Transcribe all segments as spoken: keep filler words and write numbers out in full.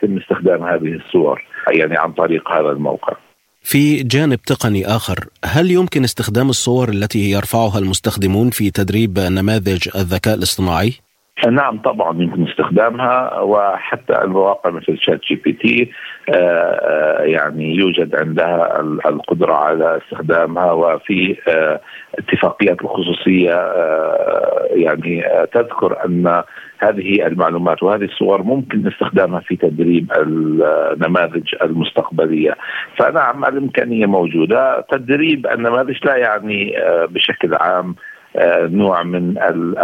يتم استخدام هذه الصور يعني عن طريق هذا الموقع. في جانب تقني آخر، هل يمكن استخدام الصور التي يرفعها المستخدمون في تدريب نماذج الذكاء الاصطناعي؟ نعم طبعا يمكن استخدامها، وحتى المواقع مثل شات جي بي تي يعني يوجد عندها القدرة على استخدامها، وفي اتفاقيات الخصوصية يعني تذكر أن هذه المعلومات وهذه الصور ممكن استخدامها في تدريب النماذج المستقبلية. فنعم الإمكانية موجودة. تدريب النماذج لا يعني بشكل عام نوع من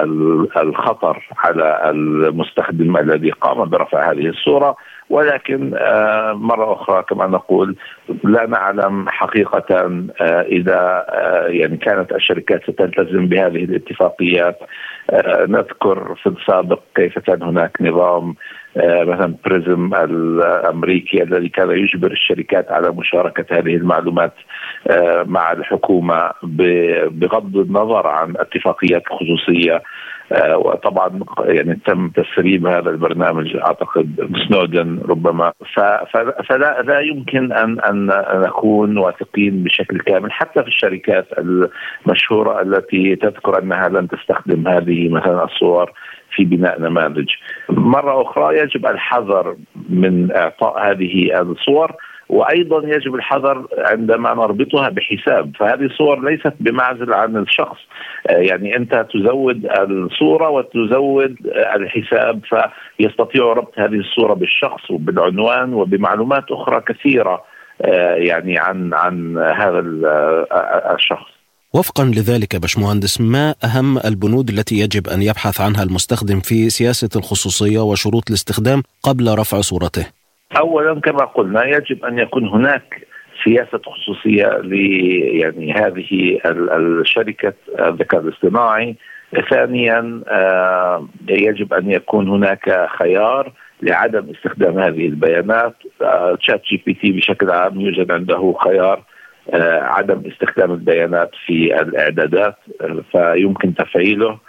الخطر على المستخدم الذي قام برفع هذه الصورة، ولكن مرة أخرى كما نقول لا نعلم حقيقة إذا يعني كانت الشركات ستلتزم بهذه الاتفاقيات. نذكر في السابق كيف كان هناك نظام مثلا بريزم الأمريكي الذي كان يجبر الشركات على مشاركة هذه المعلومات مع الحكومة بغض النظر عن اتفاقيات الخصوصية. وطبعا يعني تم تسريب هذا البرنامج أعتقد سنودن ربما. فلا لا يمكن أن أن نكون واثقين بشكل كامل حتى في الشركات المشهورة التي تذكر أنها لن تستخدم هذه مثلا الصور في بناء نماذج. مرة أخرى يجب الحذر من إعطاء هذه الصور، وأيضا يجب الحذر عندما نربطها بحساب. فهذه الصور ليست بمعزل عن الشخص، يعني أنت تزود الصورة وتزود الحساب، فيستطيع ربط هذه الصورة بالشخص وبالعنوان وبمعلومات أخرى كثيرة يعني عن عن هذا الشخص. وفقا لذلك باشمهندس، ما أهم البنود التي يجب أن يبحث عنها المستخدم في سياسة الخصوصية وشروط الاستخدام قبل رفع صورته؟ أولا كما قلنا يجب أن يكون هناك سياسة خصوصية ل يعني هذه الشركة الذكاء الاصطناعي. ثانيا يجب أن يكون هناك خيار لعدم استخدام هذه البيانات. شات جي بي تي بشكل عام يوجد عنده خيار عدم استخدام البيانات في الإعدادات، فيمكن تفعيله.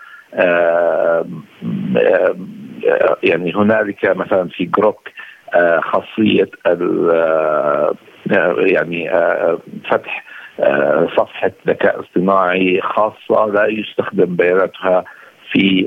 يعني هنالك مثلا في جروك خاصية يعني فتح صفحة ذكاء اصطناعي خاصة لا يستخدم بياناتها في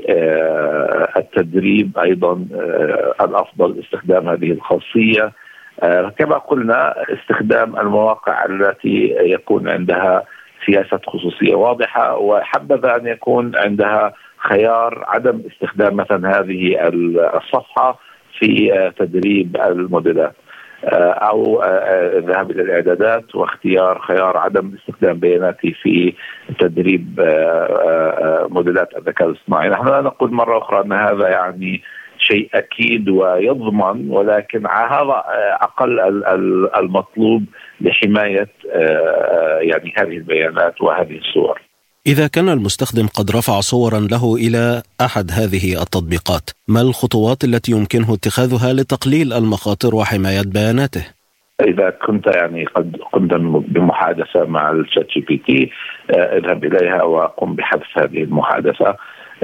التدريب. أيضا الأفضل استخدام هذه الخاصية. كما قلنا استخدام المواقع التي يكون عندها سياسة خصوصية واضحة، وحبذا أن يكون عندها خيار عدم استخدام مثلا هذه الصفحة في تدريب الموديلات، أو الذهاب إلى الإعدادات واختيار خيار عدم استخدام بياناتي في تدريب موديلات الذكاء الاصطناعي. نحن لا نقول مرة أخرى أن هذا يعني شيء أكيد ويضمن، ولكن هذا أقل المطلوب لحماية يعني هذه البيانات وهذه الصور. إذا كان المستخدم قد رفع صورا له إلى أحد هذه التطبيقات، ما الخطوات التي يمكنه اتخاذها لتقليل المخاطر وحماية بياناته؟ إذا كنت يعني قد قمت بمحادثة مع الشات جي بي تي، اذهب إليها وقم بحذف هذه المحادثة.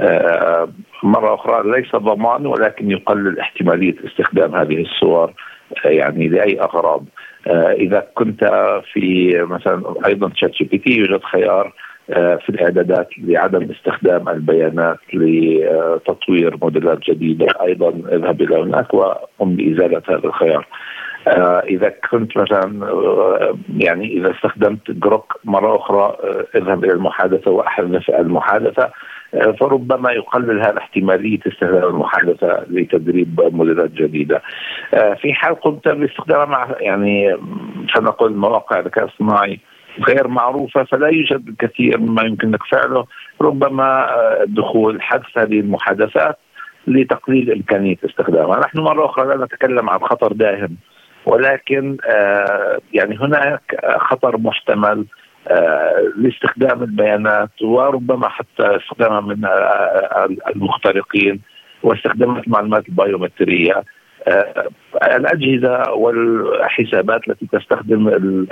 مرة أخرى ليس ضمان، ولكن يقلل احتمالية استخدام هذه الصور يعني لأي أغراض. إذا كنت في مثلا أيضا شات جي بي تي يوجد خيار في الإعدادات لعدم استخدام البيانات لتطوير موديلات جديدة، أيضا اذهب إلى هناك وقم بإزالة هذا الخيار. إذا كنت مثلا يعني إذا استخدمت جروك مرة أخرى اذهب إلى المحادثة وأحذف المحادثة، فربما يقلل هذا احتمالية استخدام المحادثة لتدريب موديلات جديدة. في حال قمت باستخدامها مع يعني سنقول مواقع الذكاء الصناعي غير معروفة، فلا يوجد الكثير مما يمكنك فعله، ربما دخول حذف هذه المحادثات لتقليل إمكانية استخدامها. نحن مرة أخرى لا نتكلم عن خطر داهم، ولكن يعني هناك خطر محتمل لاستخدام البيانات، وربما حتى استخدامها من المخترقين واستخدامات المعلومات البيومترية. الأجهزة والحسابات التي تستخدم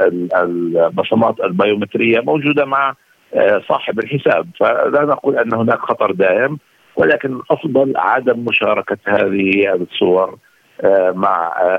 البصمات البيومترية موجودة مع صاحب الحساب، فلا نقول أن هناك خطر دائم، ولكن الأفضل عدم مشاركة هذه الصور مع